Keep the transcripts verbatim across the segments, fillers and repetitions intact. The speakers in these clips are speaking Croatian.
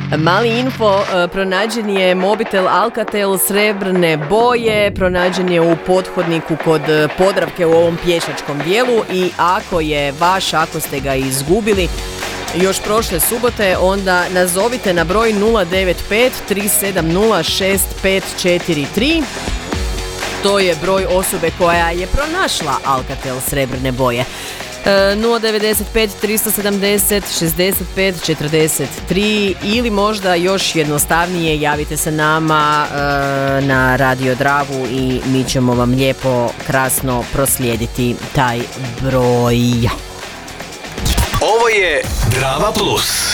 Mali info, pronađen je mobitel Alcatel srebrne boje, pronađen je u pothodniku kod Podravke u ovom pješačkom dijelu i ako je vaš, ako ste ga izgubili još prošle subote, onda nazovite na broj nula devet pet tri sedam nula šest pet četiri tri. To je broj osobe koja je pronašla Alcatel srebrne boje. nula devet pet tri sedam nula šest pet četiri tri ili možda još jednostavnije javite se nama e, na Radio Dravu i mi ćemo vam lijepo, krasno proslijediti taj broj. Ovo je Drava Plus.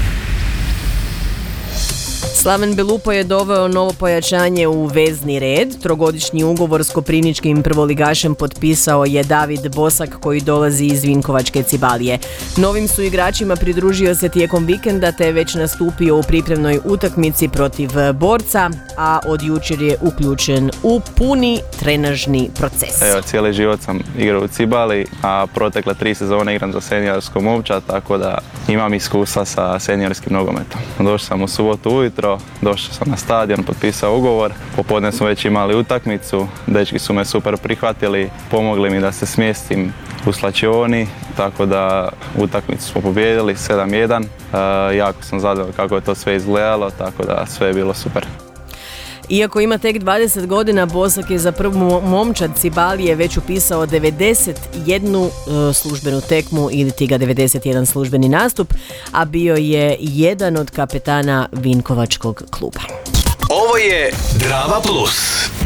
Slaven Belupo je doveo novo pojačanje u vezni red. Trogodišnji ugovor s koprivničkim prvoligašem potpisao je David Bosak koji dolazi iz Vinkovačke Cibalije. Novim su igračima pridružio se tijekom vikenda te je već nastupio u pripremnoj utakmici protiv Borca, a od jučer je uključen u puni trenažni proces. Evo, cijeli život sam igrao u Cibali, a protekle tri sezone igram za seniorsku momčad, tako da imam iskustva sa seniorskim nogometom. Došao sam u subotu ujutro, došao sam na stadion, potpisao ugovor, popodne smo već imali utakmicu, dečki su me super prihvatili, pomogli mi da se smjestim u slačioni, tako da utakmicu smo pobijedili sedam jedan, e, jako sam zadovoljan kako je to sve izgledalo, tako da sve je bilo super. Iako ima tek dvadeset godina, Bosak je za prvu momčad Cibalije već upisao devedeset jednu uh, službenu tekmu ili ti ga devedeset jedan službeni nastup, a bio je jedan od kapetana Vinkovačkog kluba. Ovo je Drava Plus.